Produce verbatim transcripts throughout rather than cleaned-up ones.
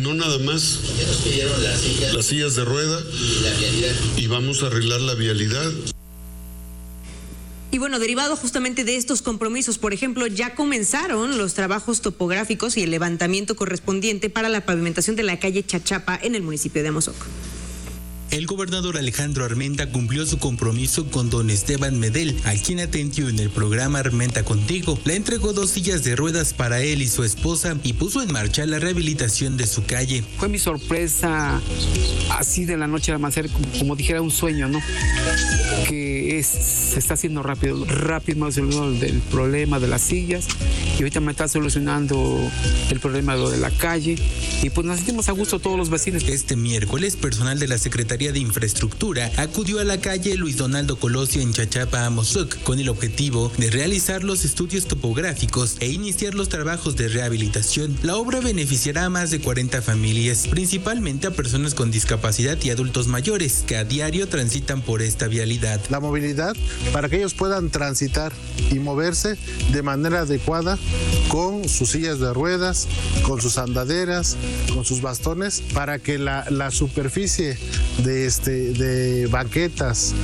no nada más. Ya nos pidieron las sillas, las sillas de rueda y la vialidad. Y vamos a arreglar la vialidad. Y bueno, derivado justamente de estos compromisos, por ejemplo, ya comenzaron los trabajos topográficos y el levantamiento correspondiente para la pavimentación de la calle Chachapa en el municipio de Amozoc. El gobernador Alejandro Armenta cumplió su compromiso con don Esteban Medel, a quien atendió en el programa Armenta Contigo. Le entregó dos sillas de ruedas para él y su esposa y puso en marcha la rehabilitación de su calle. Fue mi sorpresa, así de la noche al amanecer, como, como dijera un sueño, ¿no? Que es, se está haciendo rápido, rápido me ha solucionado el problema de las sillas y ahorita me está solucionando el problema de lo de la calle y pues nos sentimos a gusto todos los vecinos. Este miércoles, personal de la Secretaría de Infraestructura acudió a la calle Luis Donaldo Colosio en Chachapa, Amozoc, con el objetivo de realizar los estudios topográficos e iniciar los trabajos de rehabilitación. La obra beneficiará a más de cuarenta familias, principalmente a personas con discapacidad y adultos mayores, que a diario transitan por esta vialidad. La movilidad para que ellos puedan transitar y moverse de manera adecuada con sus sillas de ruedas, con sus andaderas, con sus bastones, para que la, la superficie de, este, de banquetas,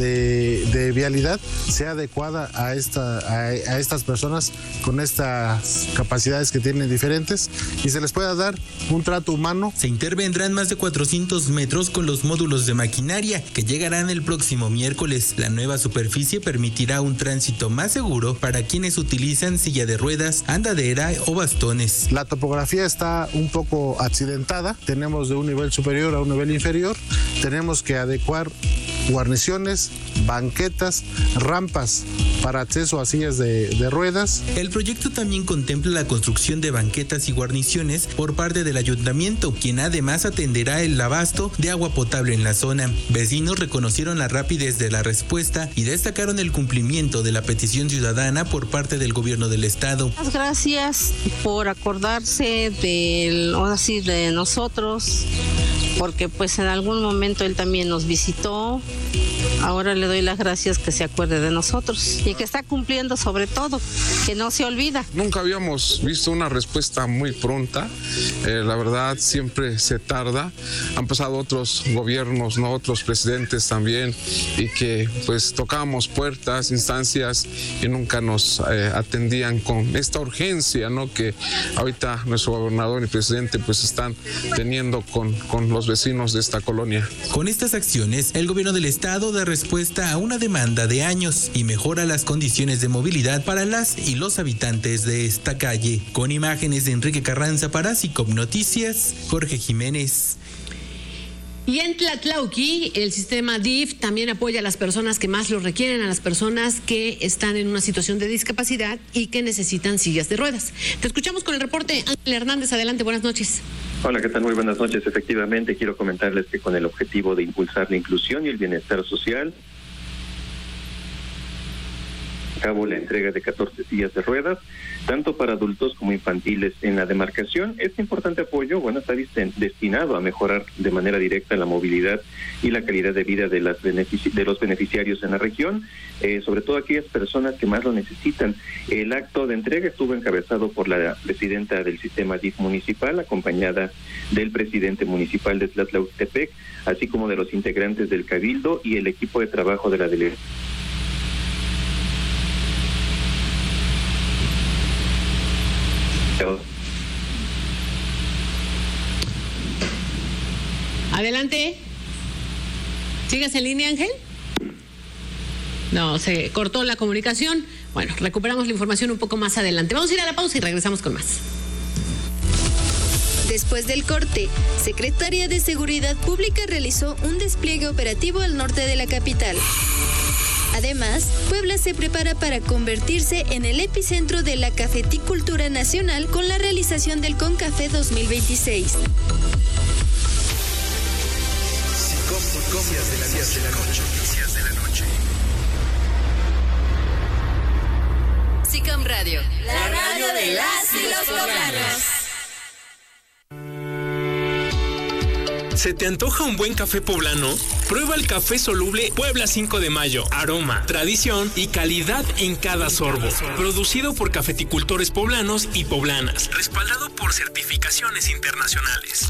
de, de vialidad, sea adecuada a, esta, a, a estas personas con estas capacidades que tienen diferentes y se les pueda dar un trato humano. Se intervendrán más de cuatrocientos metros con los módulos de maquinaria que llegarán el próximo miércoles. La nueva superficie permitirá un tránsito más seguro para quienes utilizan silla de ruedas, andadera o bastones. La topografía está un poco accidentada, tenemos de un nivel superior a un nivel inferior, tenemos que adecuar guarniciones, banquetas, rampas para acceso a sillas de, de ruedas. El proyecto también contempla la construcción de banquetas y guarniciones por parte del ayuntamiento, quien además atenderá el abasto de agua potable en la zona. Vecinos reconocieron la rapidez de la respuesta y destacaron el cumplimiento de la petición ciudadana por parte del gobierno del estado. Gracias por acordarse de, ahora sí, de nosotros, porque pues en algún momento él también nos visitó. Ahora le doy las gracias que se acuerde de nosotros y que está cumpliendo sobre todo, que no se olvida. Nunca habíamos visto una respuesta muy pronta, eh, la verdad siempre se tarda. Han pasado otros gobiernos, ¿no? Otros presidentes también y que pues tocábamos puertas, instancias y nunca nos eh, atendían con esta urgencia, ¿no? Que ahorita nuestro gobernador y presidente pues están teniendo con, con los vecinos de esta colonia. Con estas acciones, el gobierno del estado da respuesta a una demanda de años y mejora las condiciones de movilidad para las y los habitantes de esta calle. Con imágenes de Enrique Carranza para SICOP Noticias, Jorge Jiménez. Y en Tlatlauqui, el sistema D I F también apoya a las personas que más lo requieren, a las personas que están en una situación de discapacidad y que necesitan sillas de ruedas. Te escuchamos con el reporte. Ángel Hernández, adelante, buenas noches. Hola, ¿qué tal? Muy buenas noches. Efectivamente, quiero comentarles que con el objetivo de impulsar la inclusión y el bienestar social, a cabo la entrega de catorce sillas de ruedas, tanto para adultos como infantiles en la demarcación. Este importante apoyo, bueno, está destinado a mejorar de manera directa la movilidad y la calidad de vida de, las benefici- de los beneficiarios en la región, eh, sobre todo aquellas personas que más lo necesitan. El acto de entrega estuvo encabezado por la presidenta del sistema D I F municipal, acompañada del presidente municipal de Tlatlauquitepec, así como de los integrantes del Cabildo y el equipo de trabajo de la delegación. Adelante. ¿Sigues en línea, Ángel? No, se cortó la comunicación. Bueno, recuperamos la información un poco más adelante. Vamos a ir a la pausa y regresamos con más. Después del corte, Secretaría de Seguridad Pública realizó un despliegue operativo al norte de la capital. Además, Puebla se prepara para convertirse en el epicentro de la cafeticultura nacional con la realización del CONCAFE dos mil veintiséis. Noticias de la noche. Noticias de la noche. SICOM Radio, la radio de las y los poblanos. ¿Se te antoja un buen café poblano? Prueba el café soluble Puebla cinco de mayo. Aroma, tradición y calidad en cada sorbo. Producido por cafeticultores poblanos y poblanas. Respaldado por certificaciones internacionales.